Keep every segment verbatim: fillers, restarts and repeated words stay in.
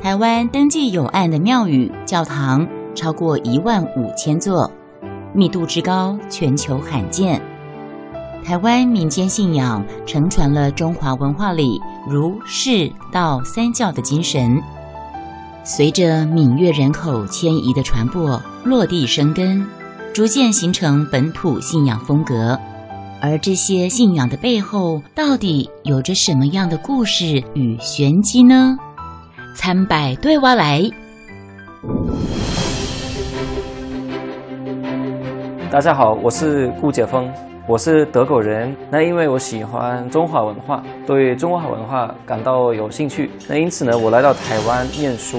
台湾登记有案的庙宇、教堂超过一万五千座，密度之高，全球罕见。台湾民间信仰承传了中华文化里儒、释、道三教的精神。随着闽粤人口迁移的传播，落地生根，逐渐形成本土信仰风格。而这些信仰的背后，到底有着什么样的故事与玄机呢？参拜对我来。 大家好，我是顾杰峰，我是德国人。那因为我喜欢中华文化，对中华文化感到有兴趣，那因此呢，我来到台湾念书。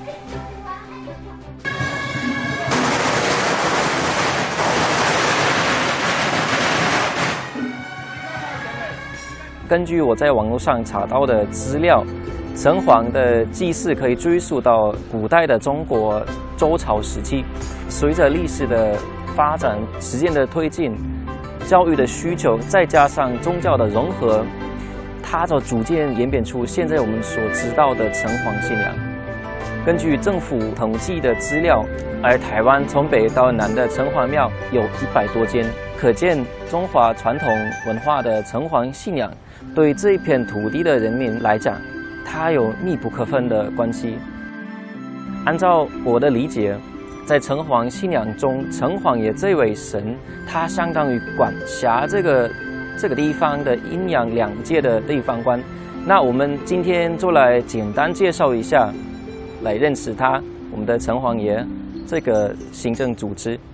根据我在网络上查到的资料，城隍的祭祀可以追溯到古代的中国周朝时期。随着历史的发展、时间的推进、教育的需求，再加上宗教的融合，它就逐渐演变出现在我们所知道的城隍信仰。根据政府统计的资料，而台湾从北到南的城隍庙有一百多间，可见中华传统文化的城隍信仰对这一片土地的人民来讲，它有密不可分的关系。按照我的理解，在城隍信仰中，城隍爷这位神，他相当于管辖这个这个地方的阴阳两界的地方官。那我们今天就来简单介绍一下，来认识他，我们的城隍爷这个行政组织。